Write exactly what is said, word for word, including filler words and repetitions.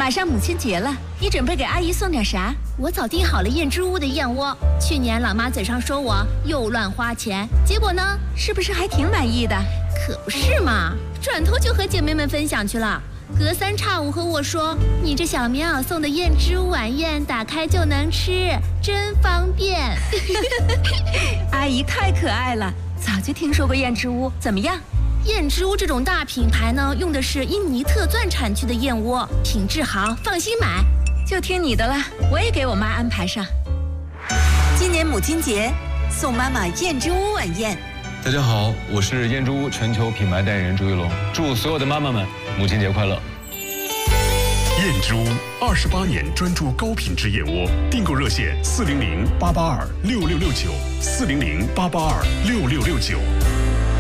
马上母亲节了，你准备给阿姨送点啥？ 我早订好了燕之屋的燕窝。去年老妈嘴上说我又乱花钱，结果呢， 是不是还挺满意的？ 可不是嘛，转头就和姐妹们分享去了。隔三差五和我说，你这小棉袄送的燕之屋晚宴，打开就能吃，真方便。 阿姨太可爱了，早就听说过燕之屋，怎么样？ 燕之屋这种大品牌呢，用的是印尼特钻产区的燕窝，品质好，放心买。 就听你的了，我也给我妈安排上。 今年母亲节，送妈妈燕之屋晚宴。 大家好，我是燕之屋全球品牌代言人朱一龙，祝所有的妈妈们母亲节快乐。 燕之屋二十八年专注高品质燕窝，订购热线四零零八八二六六六九四零零八八二六六六九。